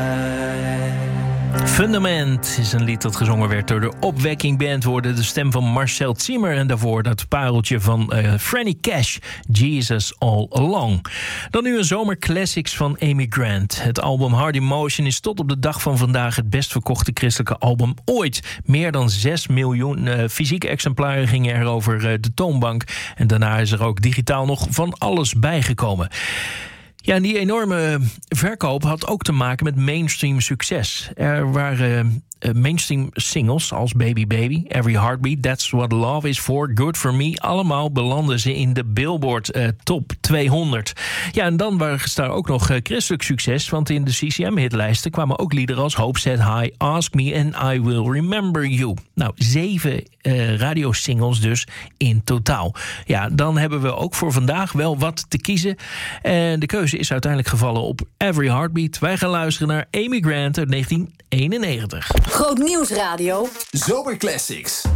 Fundament is een lied dat gezongen werd door de Opwekking Band. Hoorde de stem van Marcel Zimmer en daarvoor dat pareltje van Franny Cash, Jesus All Along. Dan nu een zomerclassics van Amy Grant. Het album Hard Emotion is tot op de dag van vandaag het best verkochte christelijke album ooit. Meer dan 6 miljoen fysieke exemplaren gingen er over de toonbank. En daarna is er ook digitaal nog van alles bijgekomen. Ja, en die enorme verkoop had ook te maken met mainstream succes. Er waren mainstream singles als Baby Baby, Every Heartbeat, That's What Love Is For, Good For Me. Allemaal belanden ze in de Billboard Top 200. Ja, en dan was daar ook nog christelijk succes, want in de CCM-hitlijsten kwamen ook liederen als Hope Set High, Ask Me and I Will Remember You. Nou, 7 radiosingles dus in totaal. Ja, dan hebben we ook voor vandaag wel wat te kiezen. En de keuze is uiteindelijk gevallen op Every Heartbeat. Wij gaan luisteren naar Amy Grant uit 1991. Groot Nieuwsradio. Zomerclassics.